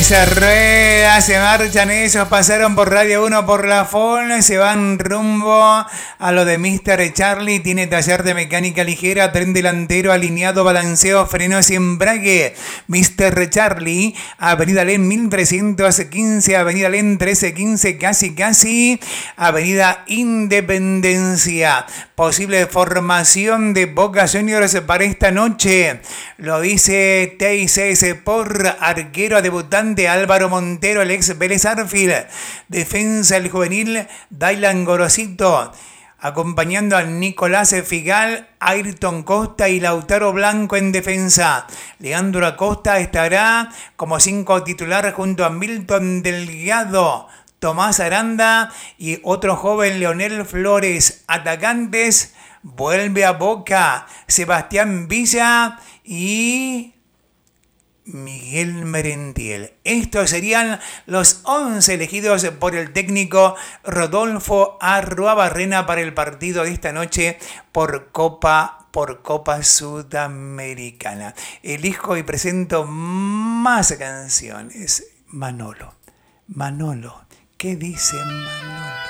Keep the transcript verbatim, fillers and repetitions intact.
Esa rueda se marchan ellos, pasaron por Radio uno por la F O N, se van rumbo a lo de mister Charlie, tiene taller de mecánica ligera, tren delantero, alineado, balanceo, frenos y embrague. mister Charlie, Avenida Len mil trescientos quince, Avenida Len trece quince, casi casi, Avenida Independencia. Posible formación de Boca Juniors para esta noche, lo dice T I C S por arquero debutante Álvaro Montero, el ex Vélez Arfield. Defensa el juvenil Dailan Gorosito, acompañando a Nicolás Figal, Ayrton Costa y Lautaro Blanco en defensa. Leandro Acosta estará como cinco titular junto a Milton Delgado, Tomás Aranda y otro joven, Leonel Flores. Atacantes, vuelve a Boca Sebastián Villa y Miguel Merentiel. Estos serían los once elegidos por el técnico Rodolfo Arruabarrena para el partido de esta noche por Copa, por Copa Sudamericana. Elijo y presento más canciones. Manolo, Manolo, ¿qué dice Manolo?